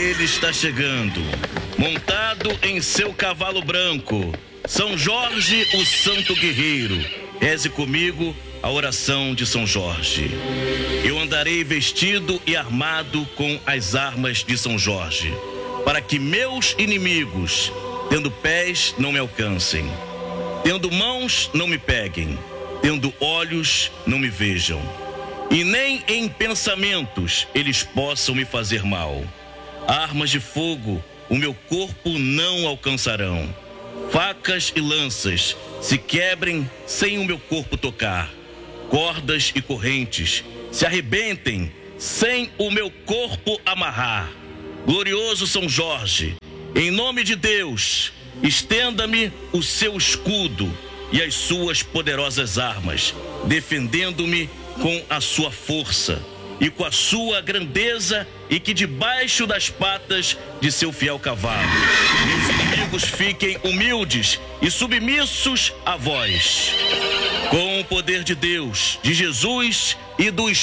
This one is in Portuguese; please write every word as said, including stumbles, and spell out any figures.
ele está chegando, montado em seu cavalo branco. São Jorge, o santo guerreiro. Reze comigo a oração de São Jorge. Eu andarei vestido e armado com as armas de São Jorge, para que meus inimigos, tendo pés, não me alcancem, tendo mãos, não me peguem, tendo olhos, não me vejam, e nem em pensamentos eles possam me fazer mal. Armas de fogo o meu corpo não alcançarão. Facas e lanças se quebrem sem o meu corpo tocar. Cordas e correntes se arrebentem sem o meu corpo amarrar. Glorioso São Jorge, em nome de Deus, estenda-me o seu escudo e as suas poderosas armas, defendendo-me com a sua força e com a sua grandeza, e que debaixo das patas de seu fiel cavalo meus inimigos fiquem humildes e submissos a vós. Com o poder de Deus, de Jesus e do Espírito